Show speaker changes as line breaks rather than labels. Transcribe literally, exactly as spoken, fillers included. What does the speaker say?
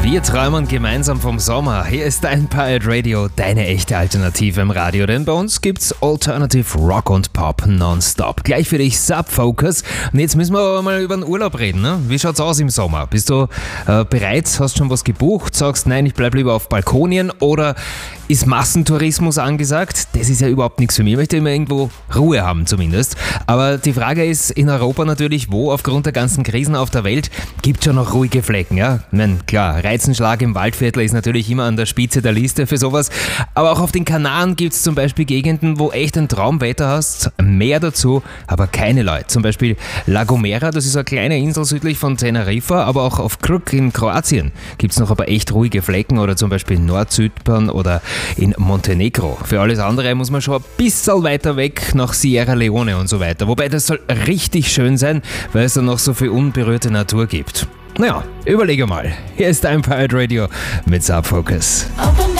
Wir träumen gemeinsam vom Sommer. Hier ist dein Pirate Radio, deine echte Alternative im Radio. Denn bei uns gibt's Alternative Rock und Pop nonstop. Gleich für dich Subfocus. Und jetzt müssen wir aber mal über den Urlaub reden. Ne? Wie schaut's aus im Sommer? Bist du äh, bereit? Hast schon was gebucht? Sagst, nein, ich bleib lieber auf Balkonien? Oder ist Massentourismus angesagt? Das ist ja überhaupt nichts für mich. Ich möchte immer irgendwo Ruhe haben zumindest. Aber die Frage ist, in Europa natürlich, wo aufgrund der ganzen Krisen auf der Welt gibt schon noch ruhige Flecken. Ja, ich meine, klar, Reizenschlag im Waldviertel ist natürlich immer an der Spitze der Liste für sowas. Aber auch auf den Kanaren gibt es zum Beispiel Gegenden, wo echt ein Traumwetter hast. Mehr dazu, aber keine Leute. Zum Beispiel La Gomera, das ist eine kleine Insel südlich von Teneriffa, aber auch auf Krk in Kroatien gibt es noch aber echt ruhige Flecken oder zum Beispiel Nordzypern oder in Montenegro. Für alles andere muss man schon ein bisschen weiter weg nach Sierra Leone und so weiter. Wobei das soll richtig schön sein, weil es da noch so viel unberührte Natur gibt. Naja, überlege mal. Hier ist dein Pirate Radio mit Subfocus.